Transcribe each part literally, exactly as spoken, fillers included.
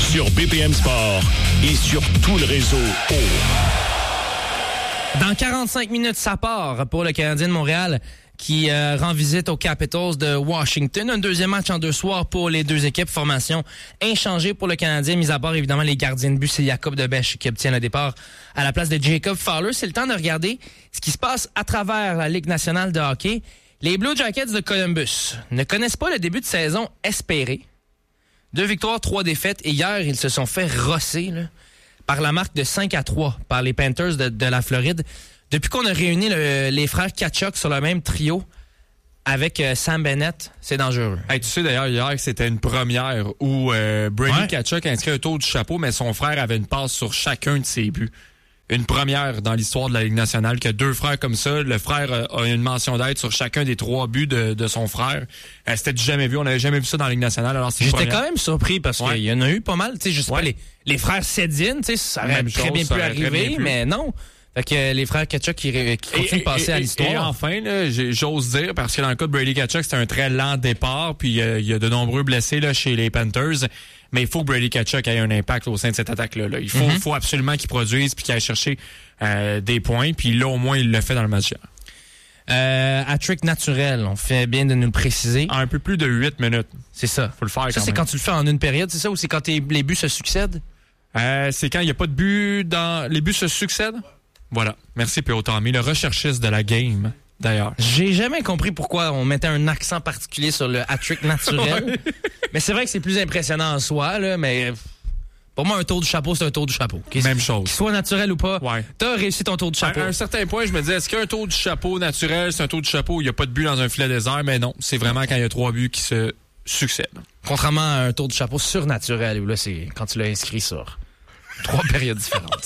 sur B P M Sport et sur tout le réseau O. Dans quarante-cinq minutes, ça part pour le Canadien de Montréal qui euh, rend visite aux Capitals de Washington. Un deuxième match en deux soirs pour les deux équipes. Formation inchangée pour le Canadien, mis à part évidemment les gardiens de but. C'est Jacob Debesch qui obtient le départ à la place de Jacob Fowler. C'est le temps de regarder ce qui se passe à travers la Ligue nationale de hockey. Les Blue Jackets de Columbus ne connaissent pas le début de saison espéré. Deux victoires, trois défaites. Et hier, ils se sont fait rosser là, par la marque de cinq à trois par les Panthers de, de la Floride. Depuis qu'on a réuni le, les frères Tkachuk sur le même trio avec euh, Sam Bennett, c'est dangereux. Hey, tu sais d'ailleurs hier que c'était une première où euh, Brady ouais. Tkachuk a inscrit un tour du chapeau, mais son frère avait une passe sur chacun de ses buts. Une première dans l'histoire de la Ligue nationale, que deux frères comme ça, le frère a une mention d'aide sur chacun des trois buts de, de son frère. Euh, c'était du jamais vu, on n'avait jamais vu ça dans la Ligue nationale. Alors c'est J'étais quand même surpris parce ouais. qu'il y en a eu pas mal. Tu sais, je sais ouais. pas, les, les frères Sedin, tu sais, ça aurait Même très chose, bien pu arriver, bien pu. Mais non. Fait que euh, les frères Tkachuk qui, qui continuent de passer et, à l'histoire. Et enfin, là, j'ose dire, parce que dans le cas de Brady Tkachuk, c'était un très lent départ, puis euh, il y a de nombreux blessés là, chez les Panthers. Mais il faut que Brady Tkachuk ait un impact au sein de cette attaque-là. Là. Il faut, mm-hmm. faut absolument qu'il produise puis qu'il aille chercher euh, des points. Puis là, au moins, il le fait dans le match. Euh, hat-trick naturel, on fait bien de nous le préciser. En un peu plus de huit minutes. C'est ça. Faut le faire. Ça, quand c'est même. quand tu le fais en une période, c'est ça? Ou c'est quand tes, les buts se succèdent? Euh, c'est quand il n'y a pas de but dans... Les buts se succèdent? Voilà. Merci, P O. Tommy, le recherchiste de la game, d'ailleurs. J'ai jamais compris pourquoi on mettait un accent particulier sur le hat-trick naturel. Ouais. Mais c'est vrai que c'est plus impressionnant en soi, là, mais pour moi, un tour du chapeau, c'est un tour du chapeau. Qu'il, Même chose. Qu'il soit naturel ou pas, ouais. t'as réussi ton tour du chapeau. À, à un certain point, je me disais, est-ce qu'un tour du chapeau naturel, c'est un tour du chapeau, il n'y a pas de but dans un filet désert? Mais non, c'est vraiment quand il y a trois buts qui se succèdent. Contrairement à un tour du chapeau surnaturel, où là, c'est quand tu l'as inscrit sur trois périodes différentes.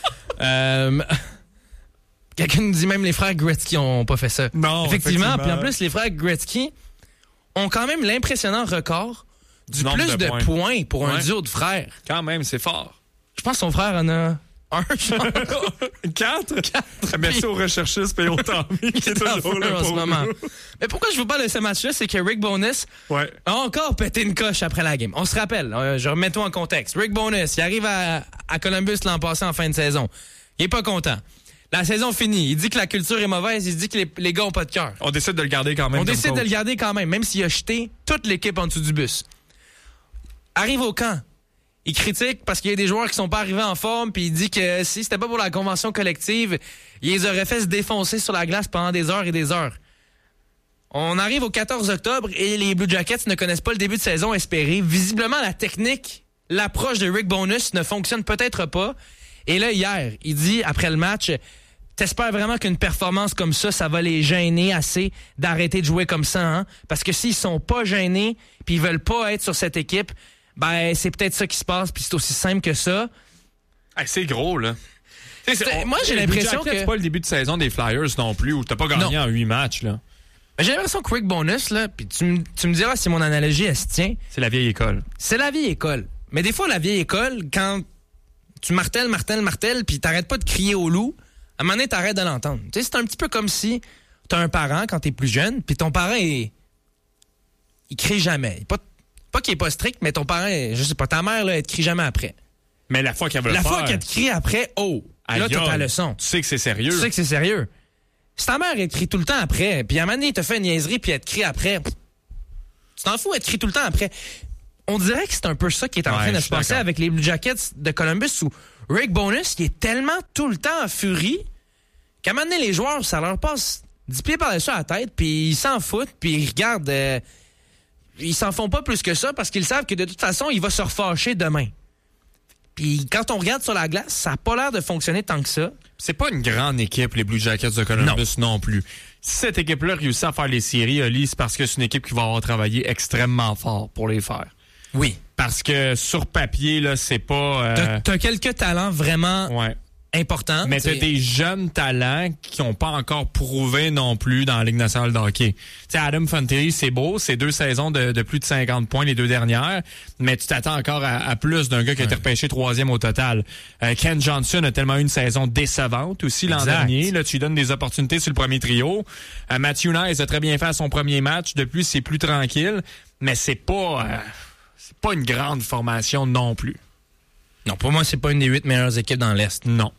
Euh, quelqu'un nous dit même les frères Gretzky ont pas fait ça. Non, effectivement. effectivement. Puis en plus, les frères Gretzky ont quand même l'impressionnant record du Nombre plus de, de points, points pour ouais. un duo de frères. Quand même, c'est fort. Je pense que son frère en a un, genre. Quatre? Quatre. Merci au recherchiste P O. Tommy qui est toujours là en ce moment. Mais pourquoi je vous parle de ce match-là, c'est que Rick Bowness ouais. a encore pété une coche après la game. On se rappelle, euh, je remets tout en contexte. Rick Bowness, il arrive à, à Columbus l'an passé en fin de saison. Il est pas content. La saison finie. Il dit que la culture est mauvaise. Il dit que les, les gars ont pas de cœur. On décide de le garder quand même. On décide coach. de le garder quand même, même s'il a jeté toute l'équipe en dessous du bus. Arrive au camp. Il critique parce qu'il y a des joueurs qui sont pas arrivés en forme, puis il dit que si c'était pas pour la convention collective, il les aurait fait se défoncer sur la glace pendant des heures et des heures. On arrive au quatorze octobre et les Blue Jackets ne connaissent pas le début de saison espéré. Visiblement, la technique, l'approche de Rick Bowness ne fonctionne peut-être pas. Et là, hier, il dit, après le match, t'espères vraiment qu'une performance comme ça, ça va les gêner assez d'arrêter de jouer comme ça, hein? Parce que s'ils sont pas gênés, puis ils veulent pas être sur cette équipe, ben, c'est peut-être ça qui se passe, puis c'est aussi simple que ça. Hey, c'est gros, là. C'est, on, moi, j'ai l'impression que... C'est pas le début de saison des Flyers non plus, où t'as pas gagné non. en huit matchs, là. Ben, j'ai l'impression que Rick Bowness, là, puis tu, m- tu me diras si mon analogie, elle se tient. C'est la vieille école. C'est la vieille école. Mais des fois, la vieille école, quand tu martèles, martèles, martèles, puis t'arrêtes pas de crier au loup, à un moment donné, t'arrêtes de l'entendre. Tu sais, c'est un petit peu comme si t'as un parent quand t'es plus jeune, puis ton parent, il, il crie jamais. Il pas, pas qu'il est pas strict, mais ton parent, je sais pas, ta mère, là, elle te crie jamais après. Mais la fois qu'elle veut la le faire... La fois qu'elle te crie après, oh, Aïe, là, t'as ta leçon. Tu sais que c'est sérieux. Tu sais que c'est sérieux. Si ta mère, elle te crie tout le temps après, puis à un moment donné, elle te fait une niaiserie, puis elle te crie après, pff, tu t'en fous, elle te crie tout le temps après. On dirait que c'est un peu ça qui est en ouais, train de se passer avec les Blue Jackets de Columbus, où Rick Bowness, qui est tellement tout le temps en furie, qu'à un moment donné, les joueurs, ça leur passe dix pieds par-dessus la tête, puis ils s'en foutent, puis ils regardent... Euh, ils s'en font pas plus que ça, parce qu'ils savent que de toute façon, il va se refâcher demain. Puis quand on regarde sur la glace, ça n'a pas l'air de fonctionner tant que ça. C'est pas une grande équipe, les Blue Jackets de Columbus non, non plus. Si cette équipe-là réussit à faire les séries, Oli, c'est parce que c'est une équipe qui va avoir travaillé extrêmement fort pour les faire. Oui. Parce que sur papier, là, c'est pas... Euh... T'as, t'as quelques talents vraiment ouais. importants. Mais t'as t'sais... des jeunes talents qui n'ont pas encore prouvé non plus dans la Ligue nationale de hockey. T'sais, Adam Fantilli, c'est beau, c'est deux saisons de, de plus de cinquante points les deux dernières, mais tu t'attends encore à, à plus d'un gars qui a ouais. été repêché troisième au total. Euh, Ken Johnson a tellement eu une saison décevante aussi l'an exact. dernier. Là, tu lui donnes des opportunités sur le premier trio. Euh, Matthew Nice a très bien fait son premier match. Depuis, c'est plus tranquille, mais c'est pas... Euh... C'est pas une grande formation non plus. Non, pour moi, c'est pas une des huit meilleures équipes dans l'Est. Non.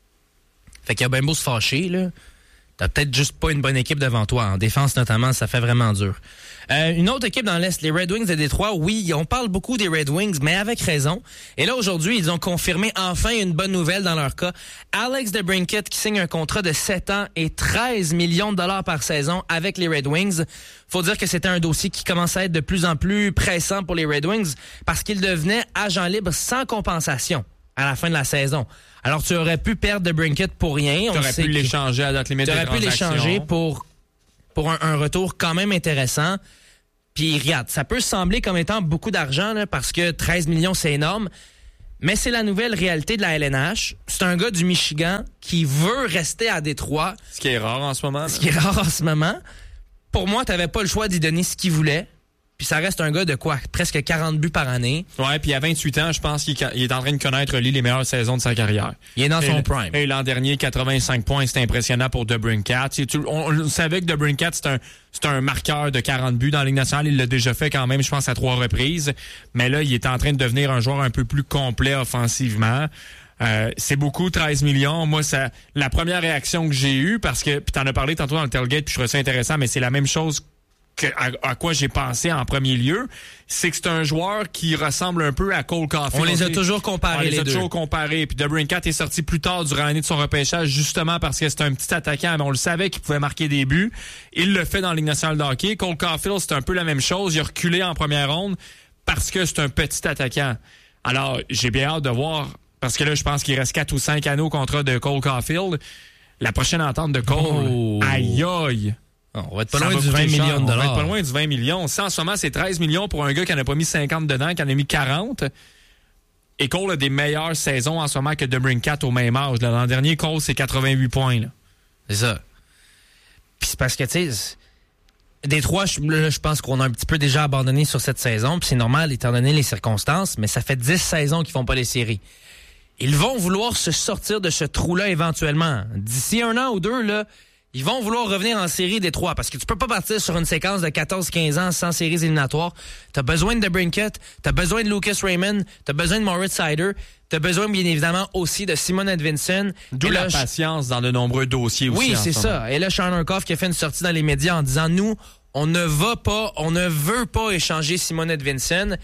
Fait qu'il y a bien beau se fâcher, là. T'as peut-être juste pas une bonne équipe devant toi. En défense, notamment, ça fait vraiment dur. Euh, une autre équipe dans l'Est, les Red Wings de Détroit. Oui, on parle beaucoup des Red Wings, mais avec raison. Et là, aujourd'hui, ils ont confirmé enfin une bonne nouvelle dans leur cas. Alex DeBrincat qui signe un contrat de sept ans et treize millions de dollars par saison avec les Red Wings. Faut dire que c'était un dossier qui commençait à être de plus en plus pressant pour les Red Wings parce qu'il devenait agent libre sans compensation à la fin de la saison. Alors, tu aurais pu perdre DeBrincat pour rien. Tu aurais pu l'échanger à date limite de transaction. Tu aurais pu l'échanger pour, pour un, un retour quand même intéressant. Puis, regarde, ça peut sembler comme étant beaucoup d'argent là, parce que treize millions, c'est énorme. Mais c'est la nouvelle réalité de la L N H. C'est un gars du Michigan qui veut rester à Détroit. Ce qui est rare en ce moment. Là. Ce qui est rare en ce moment. Pour moi, tu n'avais pas le choix d'y donner ce qu'il voulait. Puis ça reste un gars de quoi? Presque quarante buts par année. Ouais, puis à vingt-huit ans, je pense qu'il est en train de connaître, lui, les meilleures saisons de sa carrière. Il est dans et son le, prime. Et l'an dernier, quatre-vingt-cinq points, c'était impressionnant pour DeBrincat. On, on savait que DeBrincat, c'est un, c'est un marqueur de quarante buts dans la Ligue nationale. Il l'a déjà fait quand même, je pense, à trois reprises. Mais là, il est en train de devenir un joueur un peu plus complet offensivement. Euh, c'est beaucoup, treize millions. Moi, ça, la première réaction que j'ai eue, parce que, puis t'en as parlé tantôt dans le tailgate, puis je trouvais ça intéressant, mais c'est la même chose que, à, à quoi j'ai pensé en premier lieu, c'est que c'est un joueur qui ressemble un peu à Cole Caulfield. On les a toujours comparés, On les, les a deux. toujours comparés. Puis DeBrincat est sorti plus tard durant l'année de son repêchage, justement parce que c'est un petit attaquant, mais on le savait qu'il pouvait marquer des buts. Il le fait dans la Ligue nationale de hockey. Cole Caulfield, c'est un peu la même chose. Il a reculé en première ronde parce que c'est un petit attaquant. Alors, j'ai bien hâte de voir, parce que là, je pense qu'il reste quatre ou cinq années au contrat de Cole Caulfield. La prochaine entente de Cole, oh. aïe aïe! On va être pas loin du vingt millions de dollars. On va être pas loin du vingt millions. Ça, en ce moment, c'est treize millions pour un gars qui en a pas mis cinquante dedans, qui en a mis quarante. Et Cole a des meilleures saisons en ce moment que DeBrincat au même âge. L'an dernier, Cole, c'est quatre-vingt-huit points. Là. C'est ça. Puis c'est parce que, tu sais, Détroit, je, là, je pense qu'on a un petit peu déjà abandonné sur cette saison. Puis c'est normal, étant donné les circonstances, mais ça fait dix saisons qu'ils font pas les séries. Ils vont vouloir se sortir de ce trou-là éventuellement. D'ici un an ou deux, là, ils vont vouloir revenir en série Détroit parce que tu peux pas partir sur une séquence de quatorze quinze ans sans séries éliminatoires. T'as besoin de DeBrincat, t'as besoin de Lucas Raymond, t'as besoin de Moritz Seider, t'as besoin bien évidemment aussi de Simon Edvinsson. D'où la je... patience dans de nombreux dossiers aussi. Oui, c'est ça. Et là, Sean Urquhart qui a fait une sortie dans les médias en disant, nous, on ne va pas, on ne veut pas échanger Simon Edvinsson.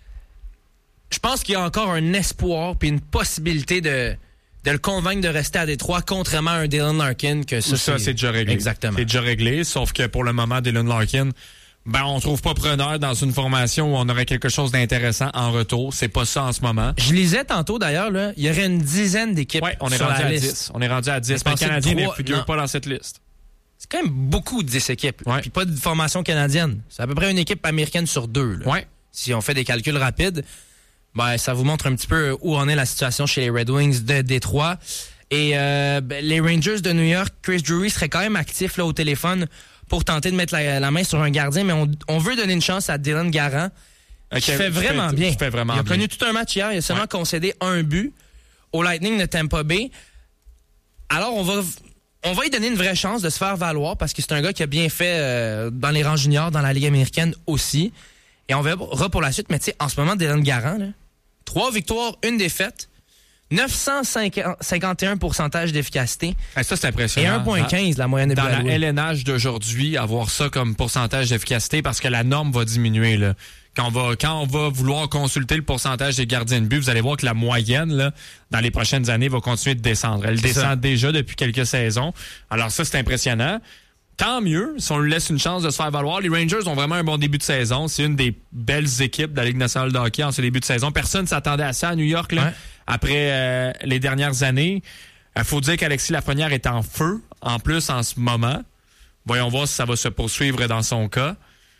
Je pense qu'il y a encore un espoir puis une possibilité de... de le convaincre de rester à Détroit, contrairement à un Dylan Larkin. Que ça, ça c'est... c'est déjà réglé. Exactement. C'est déjà réglé, sauf que pour le moment, Dylan Larkin, ben, on trouve pas preneur dans une formation où on aurait quelque chose d'intéressant en retour. C'est pas ça en ce moment. Je lisais tantôt, d'ailleurs, là, il y aurait une dizaine d'équipes ouais, on est sur rendu la à liste. dix. On est rendu à dix. Mais le Canadien ne figure pas dans cette liste. C'est quand même beaucoup de dix équipes. Ouais. Puis pas de formation canadienne. C'est à peu près une équipe américaine sur deux. Là. Ouais. Si on fait des calculs rapides, ben, ça vous montre un petit peu où en est la situation chez les Red Wings de Détroit. Et euh, ben, les Rangers de New York, Chris Drury serait quand même actif là, au téléphone pour tenter de mettre la, la main sur un gardien, mais on, on veut donner une chance à Dylan Garant, okay, qui fait vraiment fait, bien. Fait vraiment il a bien. connu tout un match hier, il a seulement ouais. concédé un but au Lightning de Tampa Bay. Alors, on va... On va lui donner une vraie chance de se faire valoir parce que c'est un gars qui a bien fait euh, dans les rangs juniors, dans la Ligue américaine aussi. Et on verra pour la suite. Mais tu sais, en ce moment, Dylan Garant, là, trois victoires, une défaite, neuf cent cinquante et un pourcentage d'efficacité. Ah, ça, c'est impressionnant. Et un virgule quinze la moyenne de Dans la L N H d'aujourd'hui, avoir ça comme pourcentage d'efficacité parce que la norme va diminuer. Là. Quand on va, quand on va vouloir consulter le pourcentage des gardiens de but, vous allez voir que la moyenne, là, dans les prochaines années, va continuer de descendre. Elle c'est descend ça. déjà depuis quelques saisons. Alors ça, c'est impressionnant. Tant mieux si on lui laisse une chance de se faire valoir. Les Rangers ont vraiment un bon début de saison. C'est une des belles équipes de la Ligue nationale de hockey en ce début de saison. Personne ne s'attendait à ça à New York là, ouais. après euh, les dernières années. Il faut dire qu'Alexis Lafrenière est en feu, en plus, en ce moment. Voyons voir si ça va se poursuivre dans son cas.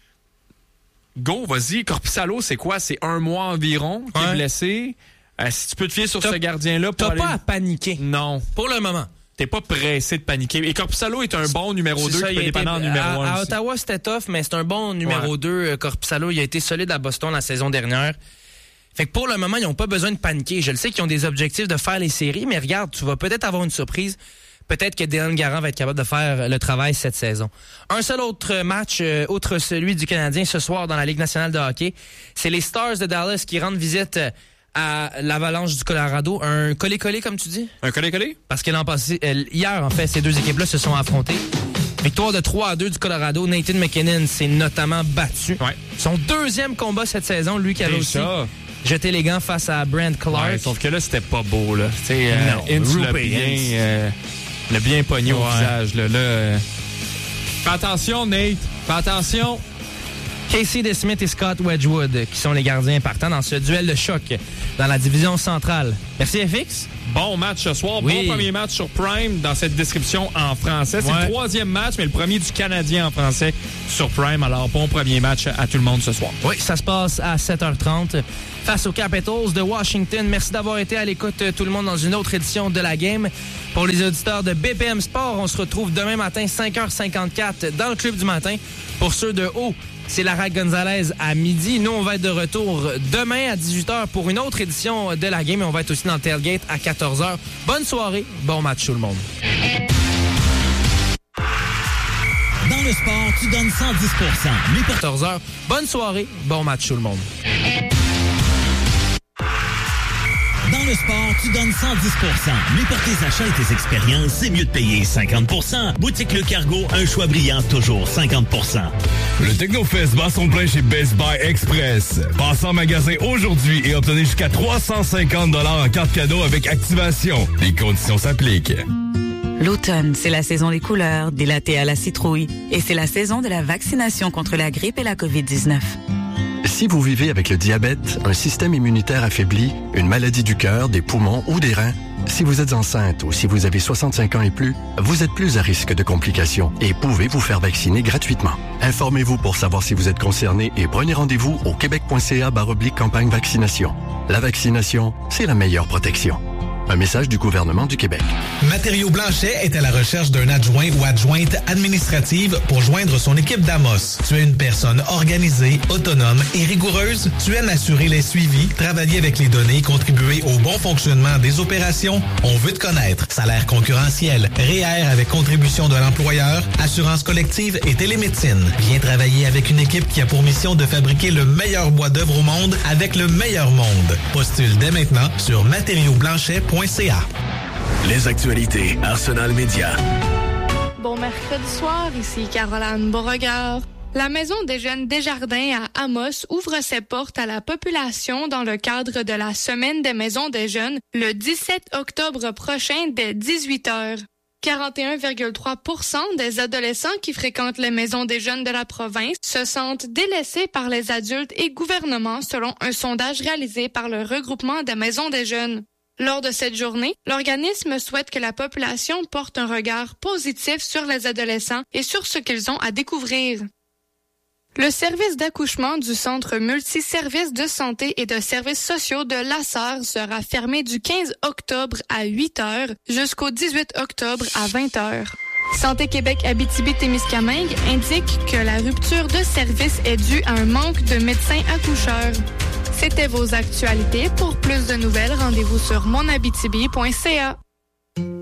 Go, vas-y. Korpisalo, c'est quoi? C'est un mois environ qui ouais. est blessé. Euh, si tu peux te fier sur t'as, ce gardien-là... T'as aller... pas à paniquer. Non. Pour le moment. T'es pas pressé de paniquer. Et Korpisalo est un bon numéro deux qui peut dépanner en numéro un. À, à aussi. Ottawa, c'était tough, mais c'est un bon numéro ouais. deux. Korpisalo, il a été solide à Boston la saison dernière. Fait que pour le moment, ils n'ont pas besoin de paniquer. Je le sais qu'ils ont des objectifs de faire les séries, mais regarde, tu vas peut-être avoir une surprise. Peut-être que Dylan Garant va être capable de faire le travail cette saison. Un seul autre match, euh, outre celui du Canadien ce soir dans la Ligue nationale de hockey, c'est les Stars de Dallas qui rendent visite à l'Avalanche du Colorado. Un collé-collé, comme tu dis? Un collé-collé? Parce que l'an passé, euh, hier, en fait, ces deux équipes-là se sont affrontées. Victoire de trois à deux du Colorado. Nathan MacKinnon s'est notamment battu. Ouais. Son deuxième combat cette saison, lui qui avait aussi ça. jeté les gants face à Brent Clark. Ouais, sauf que là, c'était pas beau, là. Tu sais, euh, Ince l'a bien, euh, l'a bien pogné ouais. au visage, là. là euh... Fais attention, Nate. Fais attention. Casey DeSmith et Scott Wedgwood, qui sont les gardiens partants dans ce duel de choc dans la division centrale. Merci, F X. Bon match ce soir. Oui. Bon premier match sur Prime dans cette description en français. C'est ouais. le troisième match, mais le premier du Canadien en français sur Prime. Alors, bon premier match à tout le monde ce soir. Oui, ça se passe à sept heures trente face aux Capitals de Washington. Merci d'avoir été à l'écoute, tout le monde, dans une autre édition de la game. Pour les auditeurs de B P M Sport, on se retrouve demain matin, cinq heures cinquante-quatre, dans le Club du matin. Pour ceux de haut, c'est Lara Gonzalez à midi. Nous, on va être de retour demain à dix-huit heures pour une autre édition de la game. Et on va être aussi dans le Tailgate à quatorze heures. Bonne soirée, bon match tout le monde. Dans le sport, tu donnes cent dix pour cent. Mais pour quatorze heures, bonne soirée, bon match tout le monde. Dans le sport, tu donnes cent dix pour cent. Mais pour tes achats et tes expériences, c'est mieux de payer cinquante pour cent. Boutique Le Cargo, un choix brillant, toujours cinquante pour cent. Le Technofest bat son plein chez Best Buy Express. Passez en magasin aujourd'hui et obtenez jusqu'à trois cent cinquante dollars en carte cadeau avec activation. Les conditions s'appliquent. L'automne, c'est la saison des couleurs, des lattés à la citrouille. Et c'est la saison de la vaccination contre la grippe et la covid dix-neuf. Si vous vivez avec le diabète, un système immunitaire affaibli, une maladie du cœur, des poumons ou des reins, si vous êtes enceinte ou si vous avez soixante-cinq ans et plus, vous êtes plus à risque de complications et pouvez vous faire vacciner gratuitement. Informez-vous pour savoir si vous êtes concerné et prenez rendez-vous au québec.ca barre oblique campagne vaccination. La vaccination, c'est la meilleure protection. Un message du gouvernement du Québec. Matériaux Blanchet est à la recherche d'un adjoint ou adjointe administrative pour joindre son équipe d'Amos. Tu es une personne organisée, autonome et rigoureuse. Tu aimes assurer les suivis, travailler avec les données, contribuer au bon fonctionnement des opérations. On veut te connaître. Salaire concurrentiel, R E E R avec contribution de l'employeur, assurance collective et télémédecine. Viens travailler avec une équipe qui a pour mission de fabriquer le meilleur bois d'œuvre au monde avec le meilleur monde. Postule dès maintenant sur matériaux blanchet point c a. Les actualités Arsenal Média. Bon mercredi soir, ici Caroline Beauregard. La Maison des Jeunes Desjardins à Amos ouvre ses portes à la population dans le cadre de la Semaine des Maisons des Jeunes le dix-sept octobre prochain dès dix-huit heures. quarante et un virgule trois pour cent des adolescents qui fréquentent les maisons des jeunes de la province se sentent délaissés par les adultes et gouvernements selon un sondage réalisé par le regroupement des maisons des jeunes. Lors de cette journée, l'organisme souhaite que la population porte un regard positif sur les adolescents et sur ce qu'ils ont à découvrir. Le service d'accouchement du Centre multiservices de santé et de services sociaux de Lassar sera fermé du quinze octobre à huit heures jusqu'au dix-huit octobre à vingt heures. Santé Québec Abitibi-Témiscamingue indique que la rupture de service est due à un manque de médecins accoucheurs. C'était vos actualités. Pour plus de nouvelles, rendez-vous sur mon abitibi point c a.